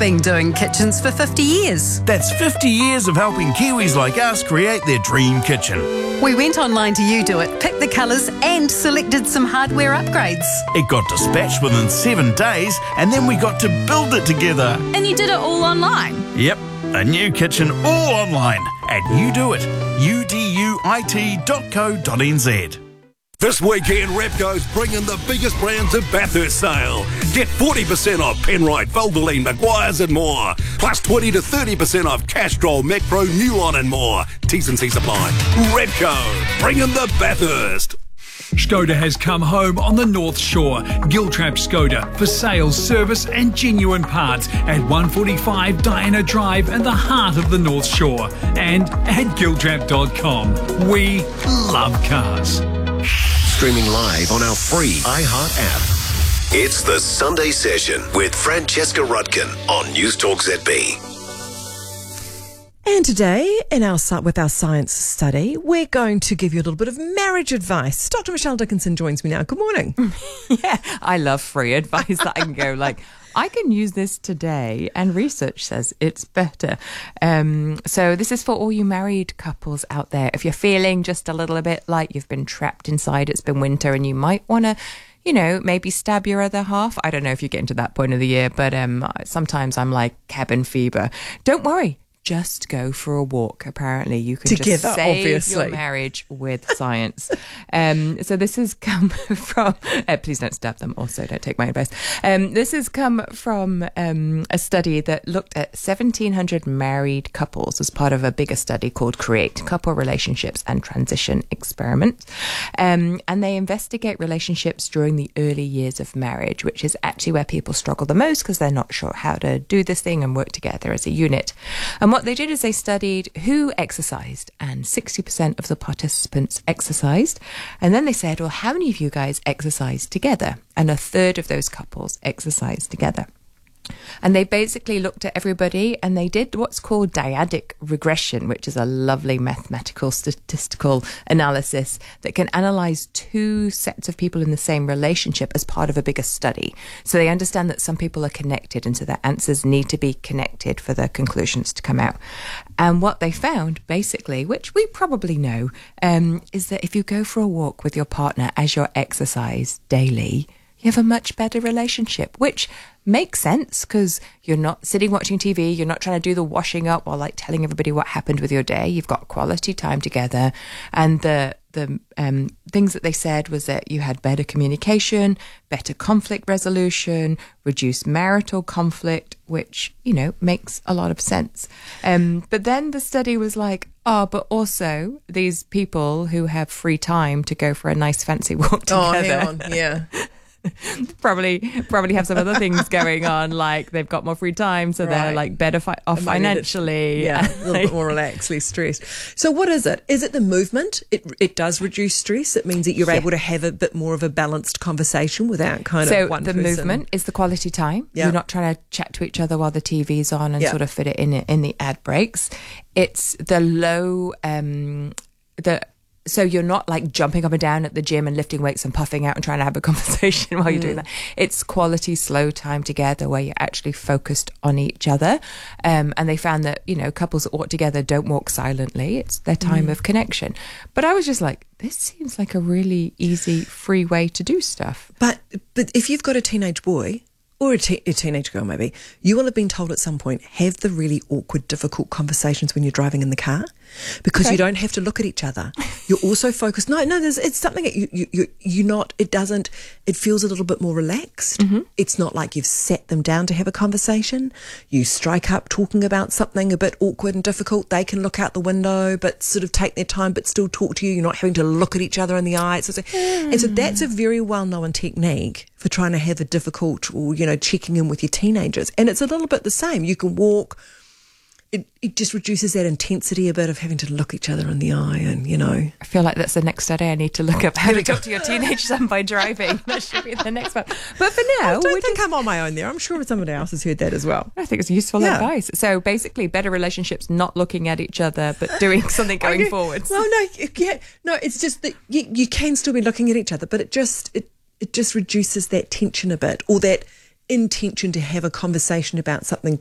been doing kitchens for 50 years. That's 50 years of helping Kiwis like us create their dream kitchen. We went online to YouDoIt, picked the colours and selected some hardware upgrades. It got dispatched within 7 days and then we got to build it together. And you did it all online? Yep, a new kitchen all online at YouDoIt, uduit.co.nz. This weekend, Repco's bringing the biggest brands at Bathurst sale. Get 40% off Penrite, Valvoline, Maguire's and more. Plus 20 to 30% off Castrol, Macpro, Newon and more. T's and C's apply. Repco, bringing the Bathurst. Skoda has come home on the North Shore. Giltrap Skoda for sales, service and genuine parts at 145 Diana Drive in the heart of the North Shore. And at giltrap.com. We love cars. Streaming live on our free iHeart app. It's the Sunday Session with Francesca Rudkin on News Talk ZB. And today, with our science study, we're going to give you a little bit of marriage advice. Dr. Michelle Dickinson joins me now. Good morning. Yeah, I love free advice that I can go like, I can use this today, and research says it's better. So this is for all you married couples out there. If you're feeling just a little bit like you've been trapped inside, it's been winter, and you might want to, maybe stab your other half. I don't know if you get into that point of the year, but sometimes I'm like cabin fever. Don't worry. Just go for a walk. Apparently, you can together, just save obviously. your marriage with science. So this has come from. Please don't stab them. Also, don't take my advice. This has come from a study that looked at 1,700 married couples as part of a bigger study called CREATE: Couple Relationships and Transition Experiment. And they investigate relationships during the early years of marriage, which is actually where people struggle the most because they're not sure how to do this thing and work together as a unit. And what they did is they studied who exercised, and 60% of the participants exercised. And then they said, well, how many of you guys exercise together? And a third of those couples exercise together. And they basically looked at everybody and they did what's called dyadic regression, which is a lovely mathematical statistical analysis that can analyze two sets of people in the same relationship as part of a bigger study. So they understand that some people are connected, and so their answers need to be connected for the conclusions to come out. And what they found, basically, which we probably know, is that if you go for a walk with your partner as your exercise daily, you have a much better relationship, which makes sense because you're not sitting watching TV, you're not trying to do the washing up or like telling everybody what happened with your day. You've got quality time together. And the things that they said was that you had better communication, better conflict resolution, reduced marital conflict, which, makes a lot of sense. But then the study was like, but also these people who have free time to go for a nice fancy walk together. Oh, hang on, yeah. probably have some other things going on, like they've got more free time, so they're like better off financially. Yeah, a little bit more relaxed, less stressed. So what is it? Is it the movement? It does reduce stress. It means that you're able to have a bit more of a balanced conversation without kind of one person. So the movement is the quality time. Yeah. You're not trying to chat to each other while the TV's on and sort of fit it in the ad breaks. It's the low so you're not like jumping up and down at the gym and lifting weights and puffing out and trying to have a conversation while you're doing that. It's quality, slow time together where you're actually focused on each other. And they found that, couples that walk together don't walk silently. It's their time of connection. But I was just like, this seems like a really easy, free way to do stuff. But if you've got a teenage boy, or a teenage girl maybe, you will have been told at some point, have the really awkward, difficult conversations when you're driving in the car, because you don't have to look at each other. You're also focused. It's something that it feels a little bit more relaxed. Mm-hmm. It's not like you've sat them down to have a conversation. You strike up talking about something a bit awkward and difficult. They can look out the window, but sort of take their time, but still talk to you. You're not having to look at each other in the eye. And so that's a very well-known technique for trying to have a difficult or, checking in with your teenagers. And it's a little bit the same. You can walk. It just reduces that intensity a bit of having to look each other in the eye and, I feel like that's the next study I need to look up. How to talk to your teenage son by driving. That should be the next one. But for now... I don't think I'm on my own there. I'm sure somebody else has heard that as well. I think it's useful advice. So basically, better relationships, not looking at each other, but doing something going forwards. Well, no, it's just that you can still be looking at each other, but it just reduces that tension a bit, or that intention to have a conversation about something